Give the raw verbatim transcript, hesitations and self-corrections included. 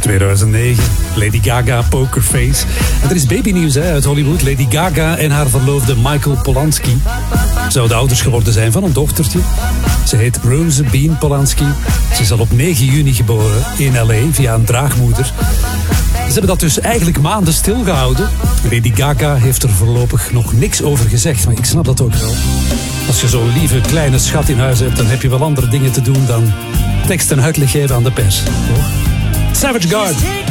tweeduizend negen, Lady Gaga, Pokerface. En er is babynieuws hè, uit Hollywood. Lady Gaga en haar verloofde Michael Polanski zouden ouders geworden zijn van een dochtertje. Ze heet Rose Bean Polanski. Ze is al op negen juni geboren in L A via een draagmoeder. Ze hebben dat dus eigenlijk maanden stilgehouden. Lady Gaga heeft er voorlopig nog niks over gezegd, maar ik snap dat ook wel. Als je zo'n lieve kleine schat in huis hebt, dan heb je wel andere dingen te doen dan tekst en uitleg geven aan de pers. Savage Garden.